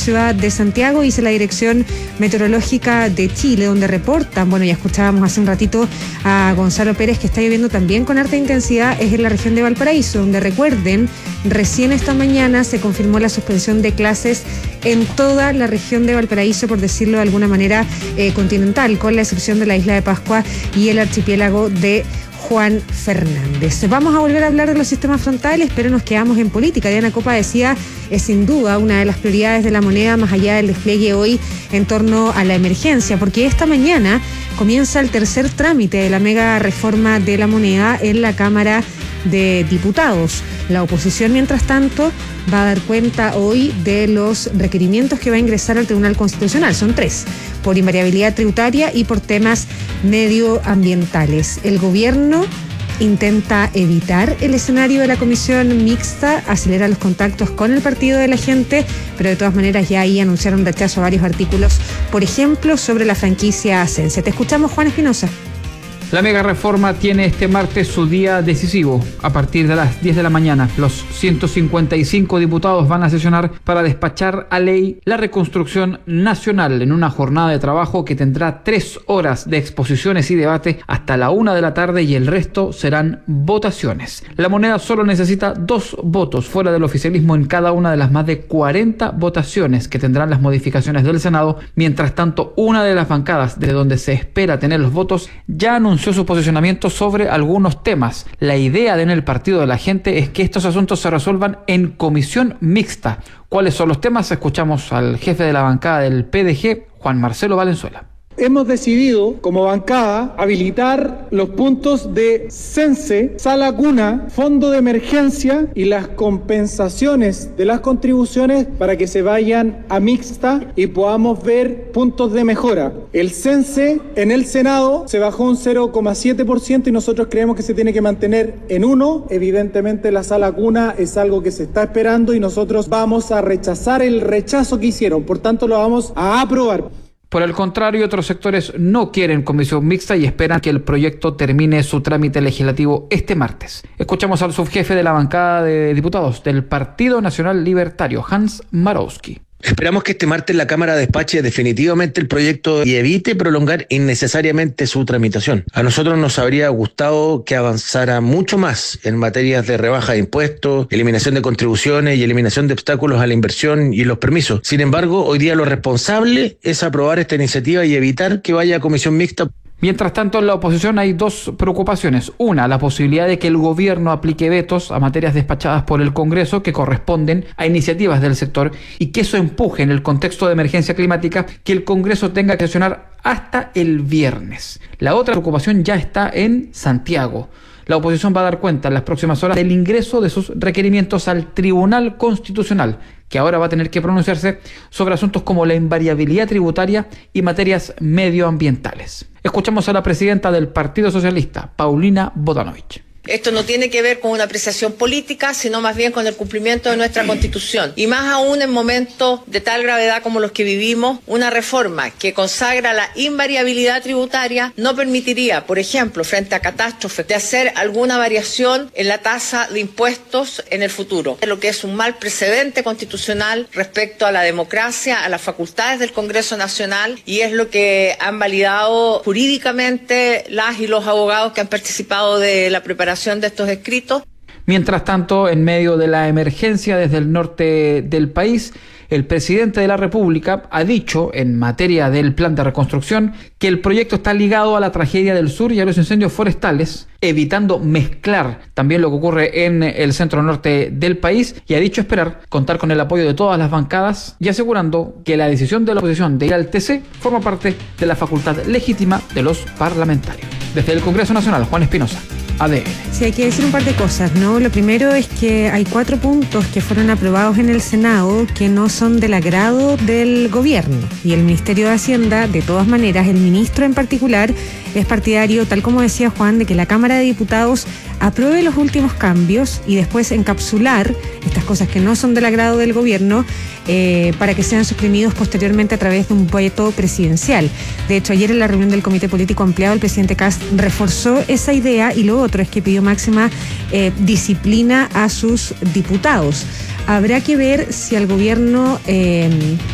ciudad de Santiago, dice la Dirección Meteorológica de Chile, donde reportan, bueno, ya escuchábamos hace un ratito a Gonzalo Pérez, que está lloviendo también con harta intensidad, es en la región de Valparaíso, donde recuerden, recién esta mañana se confirmó la suspensión de clases en toda la región de Valparaíso, por decirlo de alguna manera continental, con la excepción de la isla de Pascua y el archipiélago de Juan Fernández. Vamos a volver a hablar de los sistemas frontales, pero nos quedamos en política. Diana Copa decía, es sin duda una de las prioridades de la moneda, más allá del despliegue hoy en torno a la emergencia, porque esta mañana comienza el tercer trámite de la mega reforma de la moneda en la Cámara de Diputados. La oposición, mientras tanto, va a dar cuenta hoy de los requerimientos que va a ingresar al Tribunal Constitucional. Son 3, por invariabilidad tributaria y por temas medioambientales. El gobierno intenta evitar el escenario de la comisión mixta, acelera los contactos con el Partido de la Gente, pero de todas maneras ya ahí anunciaron rechazo a varios artículos, por ejemplo, sobre la franquicia Ascensia. Te escuchamos, Juan Espinosa. La mega reforma tiene este martes su día decisivo. A partir de las 10 de la mañana, los 155 diputados van a sesionar para despachar a ley la reconstrucción nacional en una jornada de trabajo que tendrá 3 horas de exposiciones y debate hasta la 1 de la tarde y el resto serán votaciones. La moneda solo necesita 2 votos fuera del oficialismo en cada una de las más de 40 votaciones que tendrán las modificaciones del Senado. Mientras tanto, una de las bancadas de donde se espera tener los votos ya anunció su posicionamiento sobre algunos temas. La idea en el Partido de la Gente es que estos asuntos se resuelvan en comisión mixta. ¿Cuáles son los temas? Escuchamos al jefe de la bancada del PDG, Juan Marcelo Valenzuela. Hemos decidido, como bancada, habilitar los puntos de CENSE, Sala Cuna, Fondo de Emergencia y las compensaciones de las contribuciones para que se vayan a mixta y podamos ver puntos de mejora. El CENSE en el Senado se bajó un 0,7% y nosotros creemos que se tiene que mantener en 1%. Evidentemente la Sala Cuna es algo que se está esperando y nosotros vamos a rechazar el rechazo que hicieron, por tanto lo vamos a aprobar. Por el contrario, otros sectores no quieren comisión mixta y esperan que el proyecto termine su trámite legislativo este martes. Escuchamos al subjefe de la bancada de diputados del Partido Nacional Libertario, Hans Marowski. Esperamos que este martes la Cámara despache definitivamente el proyecto y evite prolongar innecesariamente su tramitación. A nosotros nos habría gustado que avanzara mucho más en materias de rebaja de impuestos, eliminación de contribuciones y eliminación de obstáculos a la inversión y los permisos. Sin embargo, hoy día lo responsable es aprobar esta iniciativa y evitar que vaya a comisión mixta. Mientras tanto, en la oposición hay 2 preocupaciones. Una, la posibilidad de que el gobierno aplique vetos a materias despachadas por el Congreso que corresponden a iniciativas del sector y que eso empuje en el contexto de emergencia climática que el Congreso tenga que sesionar hasta el viernes. La otra preocupación ya está en Santiago. La oposición va a dar cuenta en las próximas horas del ingreso de sus requerimientos al Tribunal Constitucional, que ahora va a tener que pronunciarse sobre asuntos como la invariabilidad tributaria y materias medioambientales. Escuchamos a la presidenta del Partido Socialista, Paulina Bodanovich. Esto no tiene que ver con una apreciación política, sino más bien con el cumplimiento de nuestra Constitución. Y más aún en momentos de tal gravedad como los que vivimos, una reforma que consagra la invariabilidad tributaria no permitiría, por ejemplo, frente a catástrofes, de hacer alguna variación en la tasa de impuestos en el futuro, lo que es un mal precedente constitucional respecto a la democracia, a las facultades del Congreso Nacional, y es lo que han validado jurídicamente las y los abogados que han participado de la preparación de estos escritos. Mientras tanto, en medio de la emergencia desde el norte del país, el presidente de la República ha dicho, en materia del plan de reconstrucción, que el proyecto está ligado a la tragedia del sur y a los incendios forestales, evitando mezclar también lo que ocurre en el centro norte del país, y ha dicho esperar contar con el apoyo de todas las bancadas y asegurando que la decisión de la oposición de ir al TC forma parte de la facultad legítima de los parlamentarios. Desde el Congreso Nacional, Juan Espinosa, ADN. Sí, hay que decir un par de cosas, ¿no? Lo primero es que hay 4 puntos que fueron aprobados en el Senado que no son del agrado del gobierno. Y el Ministerio de Hacienda, de todas maneras, el ministro en particular, es partidario, tal como decía Juan, de que la Cámara de Diputados apruebe los últimos cambios y después encapsular estas cosas que no son del agrado del gobierno para que sean suprimidos posteriormente a través de un veto presidencial. De hecho, ayer en la reunión del Comité Político Ampliado, el presidente Kast reforzó esa idea, y lo otro es que pidió máxima disciplina a sus diputados. Habrá que ver si al gobierno